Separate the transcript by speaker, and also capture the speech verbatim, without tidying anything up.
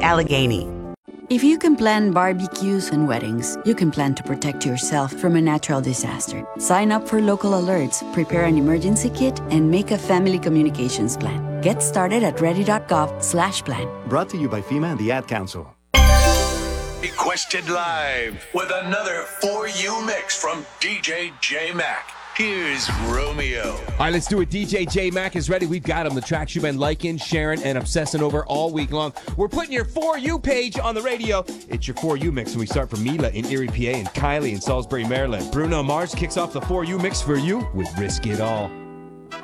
Speaker 1: Allegheny.
Speaker 2: If you can plan barbecues and weddings, you can plan to protect yourself from a natural disaster. Sign up for local alerts, prepare an emergency kit, and make a family communications plan. Get started at ready.gov slash plan.
Speaker 3: Brought to you by FEMA and the Ad Council.
Speaker 4: Requested live with another For You mix from D J J Mac. Here's Romeo.
Speaker 5: All right, let's do it. D J J Mac is ready. We've got him. The tracks you've been liking, sharing, and obsessing over all week long. We're putting your For You page on the radio. It's your For You mix, and we start from Mila in Erie, P A, and Kylie in Salisbury, Maryland. Bruno Mars kicks off the For You mix for you with Risk It All.